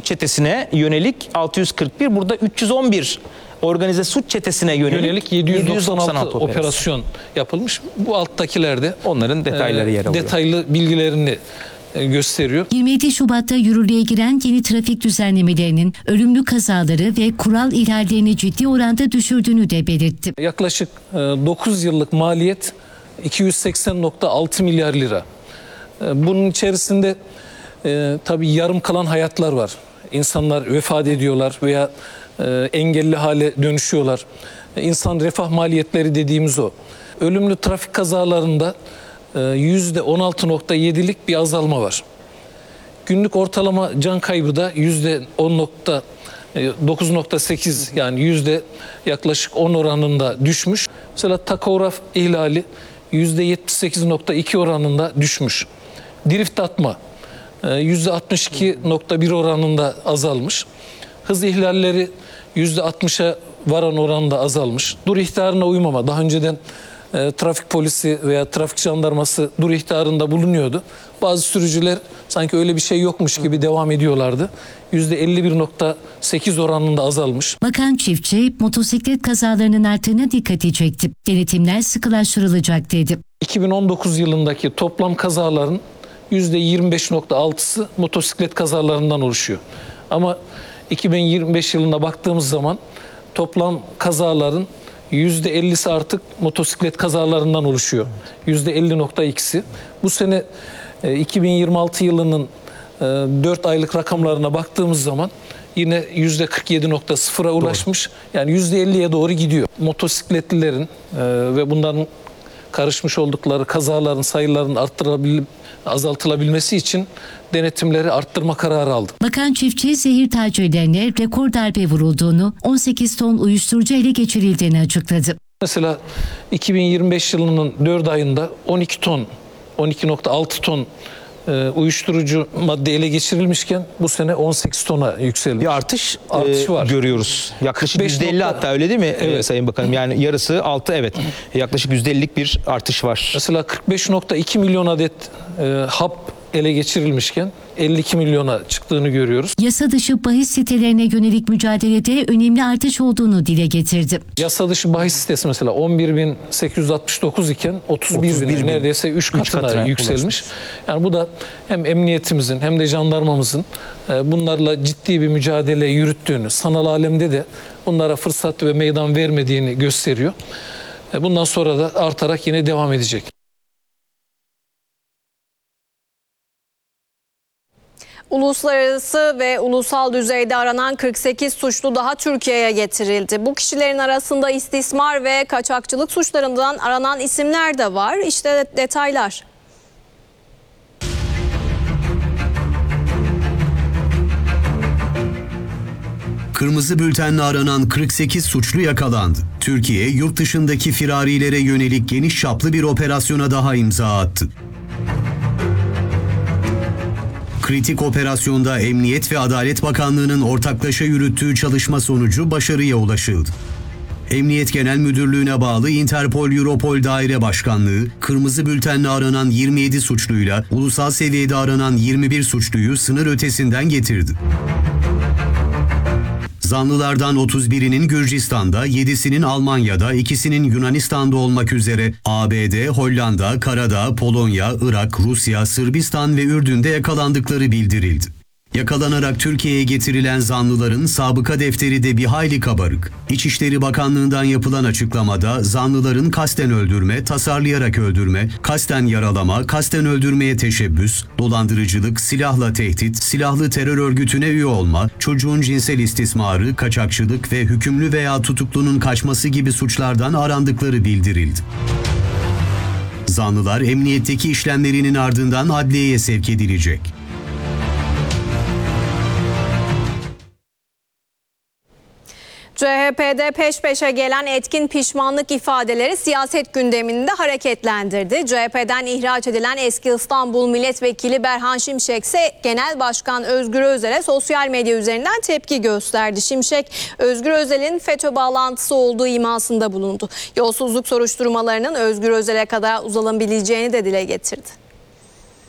suç çetesine yönelik 641, burada 311 organize suç çetesine yönelik 796 operasyon yapılmış. Bu alttakilerde onların detayları yer alıyor. Detaylı bilgilerini gösteriyor. 27 Şubat'ta yürürlüğe giren yeni trafik düzenlemelerinin ölümlü kazaları ve kural ihlallerini ciddi oranda düşürdüğünü de belirtti. Yaklaşık 9 yıllık maliyet 280.6 milyar lira. Bunun içerisinde tabii yarım kalan hayatlar var. İnsanlar vefat ediyorlar veya engelli hale dönüşüyorlar. İnsan refah maliyetleri dediğimiz o. Ölümlü trafik kazalarında %16.7'lik bir azalma var. Günlük ortalama can kaybı da %9.8 yani yaklaşık 10 oranında düşmüş. Mesela takograf ihlali %78.2 oranında düşmüş. Drift atma %62.1 oranında azalmış. Hız ihlalleri %60'a varan oranda azalmış. Dur ihtarına uymama, daha önceden trafik polisi veya trafik jandarması dur ihtarında bulunuyordu. Bazı sürücüler sanki öyle bir şey yokmuş gibi devam ediyorlardı. %51.8 oranında azalmış. Bakan Çiftçi motosiklet kazalarının arttığına dikkati çekti. Denetimler sıkılaştırılacak dedi. 2019 yılındaki toplam kazaların %25.6'sı motosiklet kazalarından oluşuyor. Ama 2025 yılına baktığımız zaman toplam kazaların %50'si artık motosiklet kazalarından oluşuyor. %50.2'si. Bu sene 2026 yılının 4 aylık rakamlarına baktığımız zaman yine %47.0'a ulaşmış. Yani %50'ye doğru gidiyor. Motosikletlilerin ve bunların karışmış oldukları kazaların sayılarının azaltılabilmesi için denetimleri arttırma kararı aldık. Bakan Çiftçi zehir tacirlerine rekor darbe vurulduğunu, 18 ton uyuşturucu ele geçirildiğini açıkladı. Mesela 2025 yılının 4 ayında 12.6 ton uyuşturucu madde ele geçirilmişken bu sene 18 tona yükselmiş. Bir artış var. Görüyoruz. Yaklaşık %50 hatta, öyle değil mi? Evet. Sayın Bakanım? Yani yarısı 6, evet. Yaklaşık %50'lik bir artış var. Mesela 45.2 milyon adet hap ele geçirilmişken 52 milyona çıktığını görüyoruz. Yasa dışı bahis sitelerine yönelik mücadelede önemli artış olduğunu dile getirdi. Yasa dışı bahis sitesi mesela 11.869 iken 31.000 neredeyse 3 katına yükselmiş. Ulaşmış. Yani bu da hem emniyetimizin hem de jandarmamızın bunlarla ciddi bir mücadele yürüttüğünü, sanal alemde de bunlara fırsat ve meydan vermediğini gösteriyor. Bundan sonra da artarak yine devam edecek. Uluslararası ve ulusal düzeyde aranan 48 suçlu daha Türkiye'ye getirildi. Bu kişilerin arasında istismar ve kaçakçılık suçlarından aranan isimler de var. İşte detaylar. Kırmızı bültenle aranan 48 suçlu yakalandı. Türkiye, yurt dışındaki firarilere yönelik geniş çaplı bir operasyona daha imza attı. Kritik operasyonda Emniyet ve Adalet Bakanlığı'nın ortaklaşa yürüttüğü çalışma sonucu başarıya ulaşıldı. Emniyet Genel Müdürlüğü'ne bağlı Interpol Europol Daire Başkanlığı, kırmızı bültenle aranan 27 suçluyla ulusal seviyede aranan 21 suçluyu sınır ötesinden getirdi. Zanlılardan 31'inin Gürcistan'da, 7'sinin Almanya'da, 2'sinin Yunanistan'da olmak üzere ABD, Hollanda, Karadağ, Polonya, Irak, Rusya, Sırbistan ve Ürdün'de yakalandıkları bildirildi. Yakalanarak Türkiye'ye getirilen zanlıların sabıka defteri de bir hayli kabarık. İçişleri Bakanlığı'ndan yapılan açıklamada zanlıların kasten öldürme, tasarlayarak öldürme, kasten yaralama, kasten öldürmeye teşebbüs, dolandırıcılık, silahla tehdit, silahlı terör örgütüne üye olma, çocuğun cinsel istismarı, kaçakçılık ve hükümlü veya tutuklunun kaçması gibi suçlardan arandıkları bildirildi. Zanlılar emniyetteki işlemlerinin ardından adliyeye sevk edilecek. CHP'de peş peşe gelen etkin pişmanlık ifadeleri siyaset gündemini de hareketlendirdi. CHP'den ihraç edilen eski İstanbul Milletvekili Berhan Şimşek ise Genel Başkan Özgür Özel'e sosyal medya üzerinden tepki gösterdi. Şimşek, Özgür Özel'in FETÖ bağlantısı olduğu imasında bulundu. Yolsuzluk soruşturmalarının Özgür Özel'e kadar uzanabileceğini de dile getirdi.